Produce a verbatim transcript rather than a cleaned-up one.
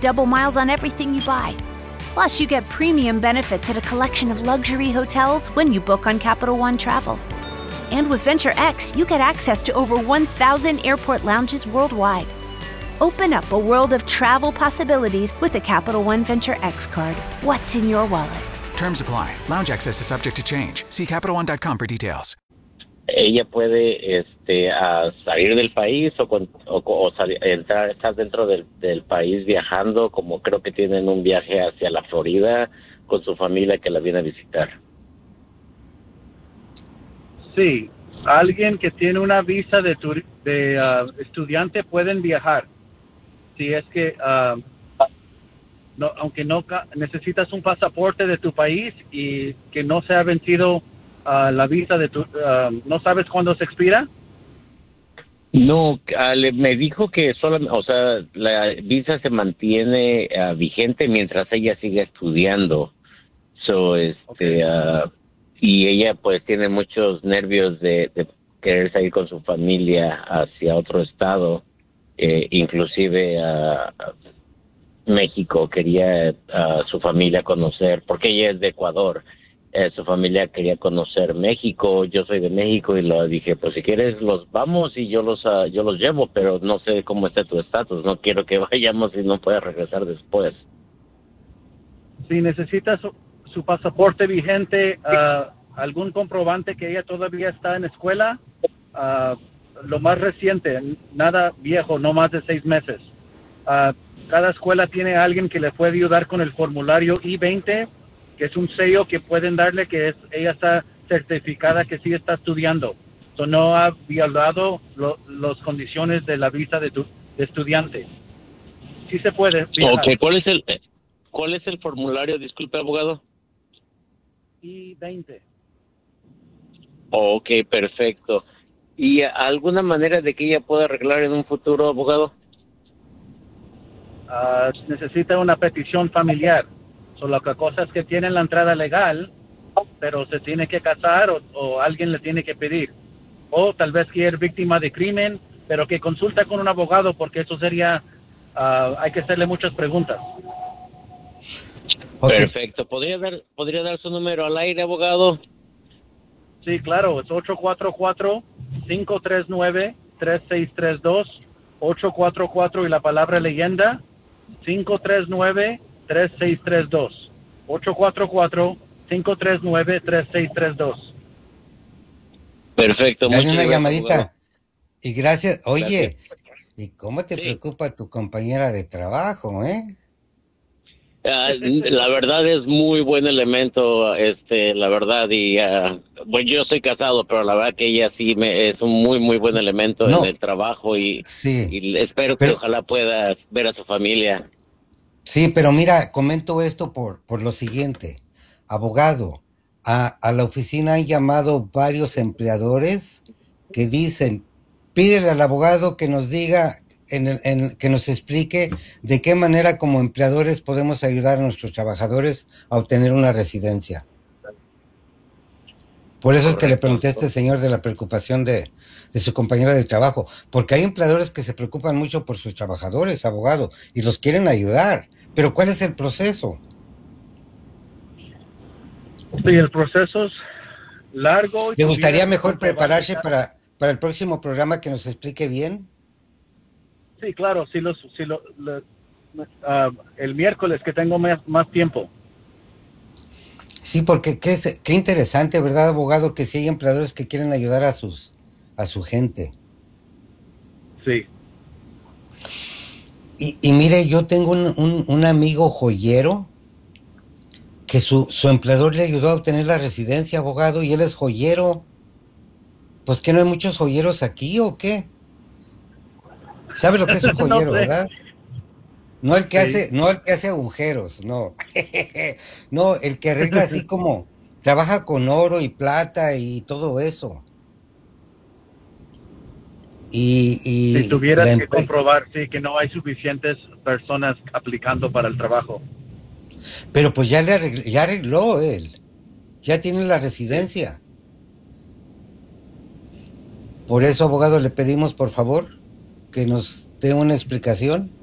double miles on everything you buy. Plus, you get premium benefits at a collection of luxury hotels when you book on Capital One Travel. And with Venture X, you get access to over one thousand airport lounges worldwide. Open up a world of travel possibilities with the Capital One Venture X card. What's in your wallet? Terms apply. Lounge access is subject to change. See Capital One dot com for details. Ella puede este, uh, salir del país o, con, o, o salir, entrar, estar dentro del, del país viajando, como creo que tienen un viaje hacia la Florida con su familia que la viene a visitar. Sí, alguien que tiene una visa de, tur- de uh, estudiante pueden viajar. Si es que, uh, no, aunque no ca- necesitas un pasaporte de tu país y que no se ha vencido uh, la visa de tu, uh, ¿no sabes cuándo se expira? No, uh, le, me dijo que solo, o sea, la visa se mantiene uh, vigente mientras ella siga estudiando. So, este, okay. uh, y ella pues tiene muchos nervios de, de querer salir con su familia hacia otro estado, eh, inclusive a uh, México. Quería uh, su familia conocer, porque ella es de Ecuador. Eh, su familia quería conocer México. Yo soy de México y le dije, pues si quieres los vamos y yo los uh, yo los llevo, pero no sé cómo está tu estatus. No quiero que vayamos y no puedas regresar después. Si necesitas su, su pasaporte vigente, uh, algún comprobante que ella todavía está en escuela, uh, lo más reciente, nada viejo, no más de seis meses. Uh, cada escuela tiene a alguien que le puede ayudar con el formulario I veinte, que es un sello que pueden darle que es, ella está certificada que sí está estudiando. So, no ha violado las condiciones de la visa de, tu, de estudiante. Sí se puede viajar. Okay, ¿cuál es el cuál es el formulario? Disculpe, abogado. I veinte. Ok, perfecto. ¿Y alguna manera de que ella pueda arreglar en un futuro, abogado? Uh, necesita una petición familiar. So, la cosa es que tiene la entrada legal, pero se tiene que casar o, o alguien le tiene que pedir. O tal vez que es víctima de crimen, pero que consulta con un abogado porque eso sería, uh, hay que hacerle muchas preguntas. Okay. Perfecto. ¿Podría dar, ¿Podría dar su número al aire, abogado? Sí, claro. Es ocho cuatro cuatro, cinco tres nueve, tres seis tres dos. ocho cuatro cuatro y la palabra leyenda, cinco tres nueve, tres seis tres dos. ocho cuatro cuatro, cinco tres nueve, tres seis tres dos. Perfecto. Dale una llamadita. Abogado. Y gracias. Oye, gracias. ¿Y cómo te sí. preocupa tu compañera de trabajo, eh? Uh, la verdad es muy buen elemento, este, la verdad, y uh, bueno, yo soy casado, pero la verdad que ella sí me, es un muy, muy buen elemento no. en el trabajo y, sí. y espero pero, que ojalá pueda ver a su familia. Sí, pero mira, comento esto por, por lo siguiente. Abogado, a, a la oficina han llamado varios empleadores que dicen, pídele al abogado que nos diga... En el, en, que nos explique de qué manera como empleadores podemos ayudar a nuestros trabajadores a obtener una residencia. Por eso Correcto. Es que le pregunté a este señor de la preocupación de, de su compañera de trabajo, porque hay empleadores que se preocupan mucho por sus trabajadores, abogado, y los quieren ayudar. Pero ¿cuál es el proceso? Sí, el proceso es largo. ¿Le gustaría mejor prepararse para, para el próximo programa que nos explique bien? Sí, claro, sí, los, sí lo, lo, uh, el miércoles que tengo más, más tiempo. Sí, porque qué, qué interesante, ¿verdad, abogado? Que sí hay empleadores que quieren ayudar a sus a su gente. Sí. Y, y mire, yo tengo un, un, un amigo joyero que su, su empleador le ayudó a obtener la residencia, abogado, y él es joyero. Pues que no hay muchos joyeros aquí, ¿o qué? ¿Sabe lo que es un joyero, no sé. verdad? No el que sí. hace, no el que hace agujeros, no. No, el que arregla así como, trabaja con oro y plata y todo eso. Y, y si tuvieras que comprobar, sí, que no hay suficientes personas aplicando para el trabajo. Pero pues ya le arregló, ya arregló él. Ya tiene la residencia. Por eso, abogado, le pedimos, por favor, que nos dé una explicación.